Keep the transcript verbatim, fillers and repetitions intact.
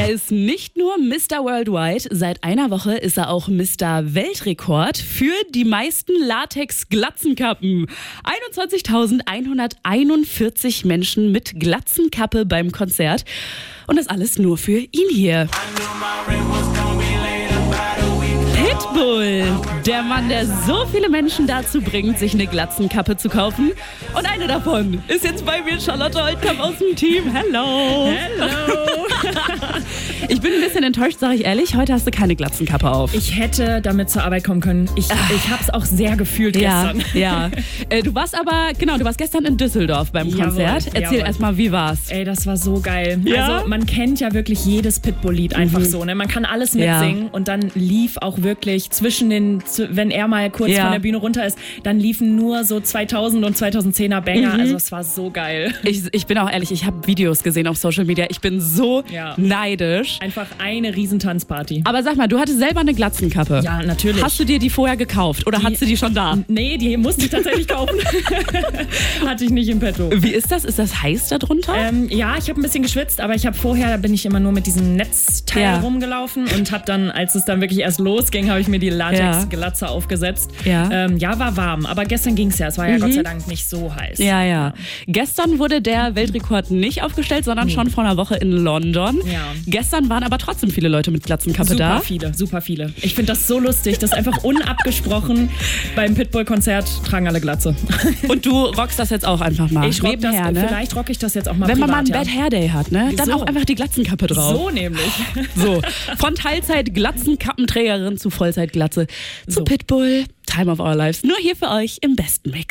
Er ist nicht nur Mister Worldwide, seit einer Woche ist er auch Mister Weltrekord für die meisten Latex-Glatzenkappen. einundzwanzigtausendeinhunderteinundvierzig Menschen mit Glatzenkappe beim Konzert. Und das alles nur für ihn hier. Pitbull, der Mann, der so viele Menschen dazu bringt, sich eine Glatzenkappe zu kaufen. Und eine davon ist jetzt bei mir, Charlotte Holtkamp aus dem Team. Hello. Hello. Ich bin ein bisschen enttäuscht, sage ich ehrlich. Heute hast du keine Glatzenkappe auf. Ich hätte damit zur Arbeit kommen können. Ich, ich habe es auch sehr gefühlt ja, gestern. Ja, äh, du warst aber, genau, du warst gestern in Düsseldorf beim Jawohl, Konzert. Erzähl erstmal, wie war's? Ey, das war so geil. Ja? Also man kennt ja wirklich jedes Pitbull-Lied einfach Mhm. so. Ne? Man kann alles mitsingen. Ja. Und dann lief auch wirklich zwischen den, wenn er mal kurz ja. von der Bühne runter ist, dann liefen nur so zweitausend und zweitausendzehner Banger. Mhm. Also es war so geil. Ich, ich bin auch ehrlich, ich habe Videos gesehen auf Social Media. Ich bin so ja. neidisch. Einfach eine riesen Tanzparty. Aber sag mal, du hattest selber eine Glatzenkappe. Ja, natürlich. Hast du dir die vorher gekauft oder die, hast du die schon da? Nee, die musste ich tatsächlich kaufen. Hatte ich nicht im Petto. Wie ist das? Ist das heiß da drunter? Ähm, ja, ich habe ein bisschen geschwitzt, aber ich habe vorher, da bin ich immer nur mit diesem Netzteil ja. rumgelaufen und habe dann, als es dann wirklich erst losging, habe ich mir die Latex-Glatze ja. aufgesetzt. Ja. Ähm, ja, war warm, aber gestern ging es ja. Es war ja mhm. Gott sei Dank nicht so heiß. Ja, ja, ja. Gestern wurde der Weltrekord nicht aufgestellt, sondern nee. schon vor einer Woche in London. Ja. Gestern waren aber trotzdem viele Leute mit Glatzenkappe super da. Super viele, super viele. Ich finde das so lustig, dass einfach unabgesprochen beim Pitbull-Konzert tragen alle Glatze. Und du rockst das jetzt auch einfach mal. Ich rock nebenher, das, ne? Vielleicht rocke ich das jetzt auch mal Wenn privat, man mal einen ja. Bad Hair Day hat, ne? Dann so. auch einfach die Glatzenkappe drauf. So nämlich. So, von Teilzeit-Glatzenkappenträgerin zu Vollzeit-Glatze zu so. Pitbull. Time of our lives. Nur hier für euch im besten Mix.